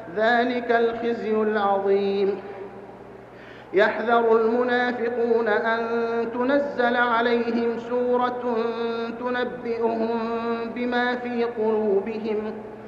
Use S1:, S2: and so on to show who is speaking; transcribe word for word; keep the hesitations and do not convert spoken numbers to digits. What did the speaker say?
S1: ذلك الخزي العظيم. يحذر المنافقون أن تنزل عليهم سورة تنبئهم بما في قلوبهم